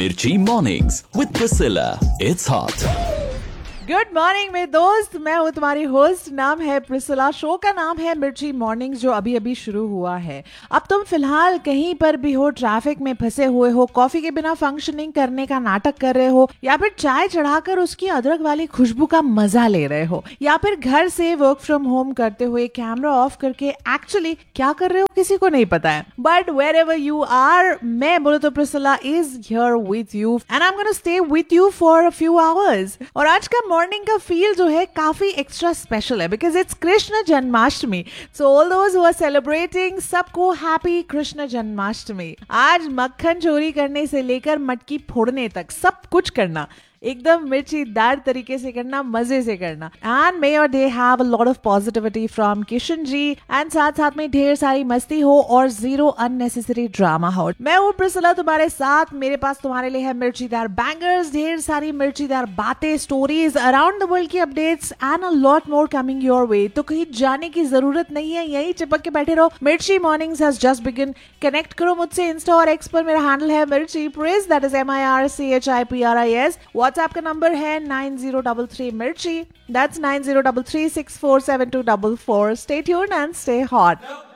Mirchi Mornings with Priscilla. It's hot. Good morning मेरे दोस्त, मैं हूँ तुम्हारी होस्ट, नाम है प्रिसिला, शो का नाम है मिर्ची मॉर्निंग्स जो अभी अभी शुरू हुआ है। अब तुम फिलहाल कहीं पर भी हो, ट्रैफिक में फंसे हुए हो, कॉफी के बिना फंक्शनिंग करने का नाटक कर रहे हो, या फिर चाय चढ़ाकर उसकी अदरक वाली खुशबू का मजा ले रहे हो, या फिर घर से वर्क फ्रॉम होम करते हुए कैमरा ऑफ करके एक्चुअली क्या कर रहे हो किसी को नहीं पता है। But where ever you are, मैं बोलो तो Priscilla is here with you and I am gonna stay with you for a few hours. और आज का मॉर्निंग का फील जो है काफी एक्स्ट्रा स्पेशल है because it's Krishna Janmashtami. So all those who are celebrating, सबको हैप्पी कृष्ण जन्माष्टमी। आज मक्खन चोरी करने से लेकर मटकी फोड़ने तक सब कुछ करना एकदम मिर्चीदार तरीके से करना, मजे से करना। And may your day have a lot of positivity from Kishan ji and साथ साथ में ढेर सारी मस्ती हो और जीरो अननेसेसरी ड्रामा हो। मैं हूँ प्रिसिला तुम्हारे साथ, मेरे पास तुम्हारे लिए है मिर्चीदार बैंगर्स, ढेर सारी मिर्चीदार बातें, स्टोरीज, अराउंड द वर्ल्ड की updates and a lot more coming your way. तो कहीं जाने की जरूरत नहीं है, यही चिपक के बैठे रहो। मिर्ची mornings has just begin. Connect करो मुझसे इंस्टा और एक्स पर, मेरा हैंडल है मिर्ची प्रिस, दैट इज MIRCHIPRIS। व्हाट्सएप का नंबर है 9033 मिर्ची, that's 9033647244। Stay tuned and stay hot.